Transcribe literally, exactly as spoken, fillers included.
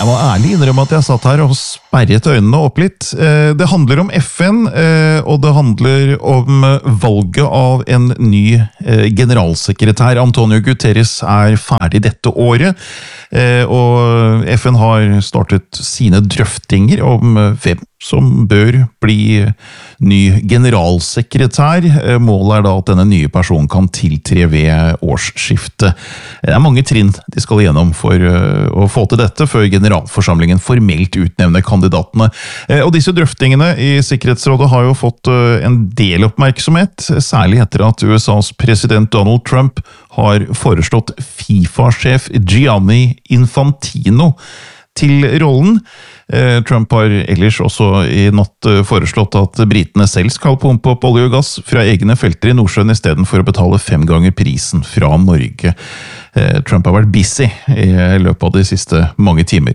Jeg må ærlig innrømme at jeg satt her og sperret øynene opp litt. Det handler om F N, og det handler om valget av en ny generalsekretær. Antonio Guterres er ferdig dette året, og F N har startet sine drøftinger om hvem som bør bli ny generalsekretær. Målet er da at denne nye personen kan tiltre ved årsskiftet. Det er mange trinn de skal gjennom for å få til dette, før generalforsamlingen formelt utnevner kandidatene. Og disse drøftingene i Sikkerhetsrådet har jo fått en del oppmerksomhet, særlig etter at U S A's president Donald Trump har foreslått FIFA-sjef Gianni Infantino til rollen. Trump har ellers også i natt foreslått at britene selv skal pumpe opp olje og gass fra egne felter i Nordsjøen i stedet for å betale fem ganger prisen fra Norge. Trump har vært busy i løpet av de siste mange timer.